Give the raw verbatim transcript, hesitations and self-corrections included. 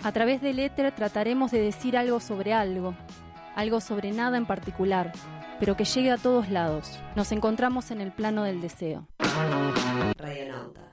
A través del éter trataremos de decir algo sobre algo, algo sobre nada en particular, pero que llegue a todos lados. Nos encontramos en el plano del deseo. Radionauta.